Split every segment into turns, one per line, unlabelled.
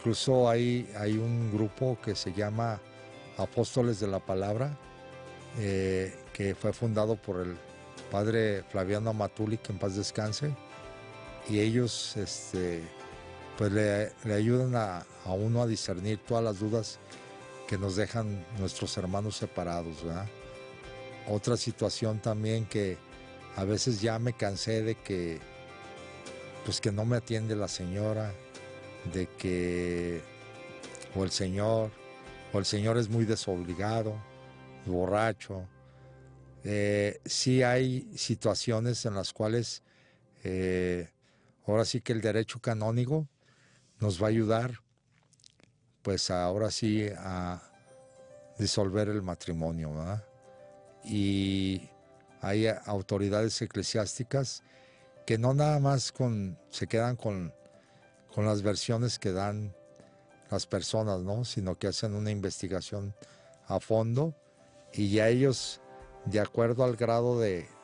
Incluso hay un grupo que se llama Apóstoles de la Palabra, que fue fundado por el padre Flaviano Amatuli, que en paz descanse, y ellos pues le ayudan a uno a discernir todas las dudas que nos dejan nuestros hermanos separados, ¿verdad? Otra situación también que a veces ya me cansé de que pues que no me atiende la señora, de que o el señor es muy desobligado, borracho. Sí hay situaciones en las cuales ahora sí que el derecho canónico nos va a ayudar, pues ahora sí a disolver el matrimonio, ¿verdad? Y hay autoridades eclesiásticas que no nada más se quedan con las versiones que dan las personas, ¿no? Sino que hacen una investigación a fondo y ya ellos, de acuerdo al grado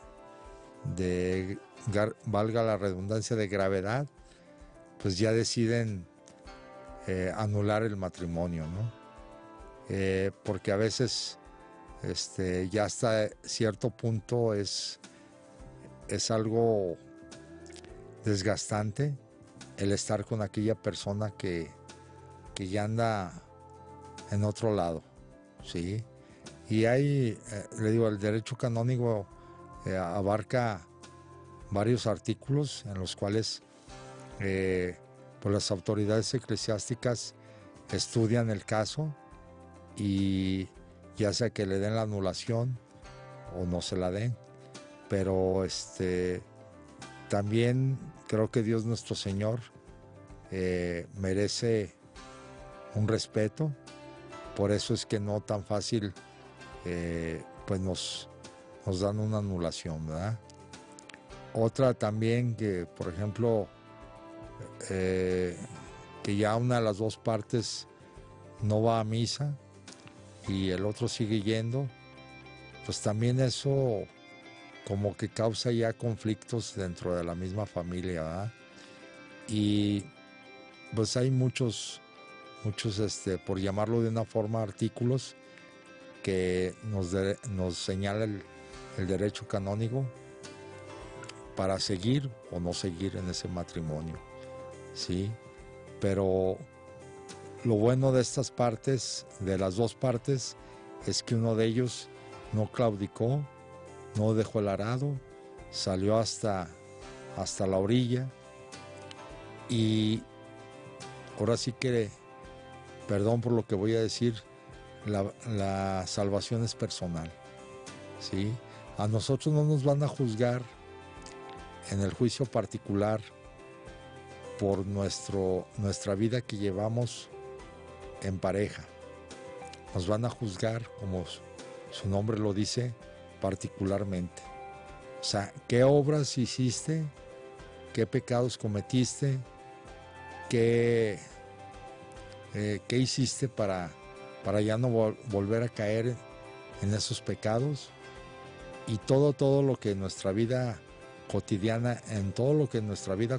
valga la redundancia, de gravedad, pues ya deciden anular el matrimonio, ¿no? Porque a veces ya hasta cierto punto es algo desgastante el estar con aquella persona que ya anda en otro lado, ¿sí? Y hay, le digo, el derecho canónico abarca varios artículos en los cuales pues las autoridades eclesiásticas estudian el caso y ya sea que le den la anulación o no se la den, pero también creo que Dios nuestro Señor merece un respeto, por eso es que no tan fácil pues nos dan una anulación, ¿verdad? Otra también que, por ejemplo, que ya una de las dos partes no va a misa y el otro sigue yendo, pues también eso como que causa ya conflictos dentro de la misma familia, ¿verdad? Y pues hay muchos, por llamarlo de una forma, artículos que nos señala el derecho canónico para seguir o no seguir en ese matrimonio, ¿sí? Pero lo bueno de estas partes, de las dos partes, es que uno de ellos no claudicó, no dejó el arado, salió hasta la orilla y ahora sí que, perdón por lo que voy a decir, la salvación es personal, ¿sí? A nosotros no nos van a juzgar en el juicio particular por nuestra vida que llevamos en pareja. Nos van a juzgar, como su nombre lo dice, particularmente. O sea, ¿qué obras hiciste? ¿Qué pecados cometiste? ¿Qué hiciste para ya no volver a caer en esos pecados? Y todo lo que en nuestra vida cotidiana,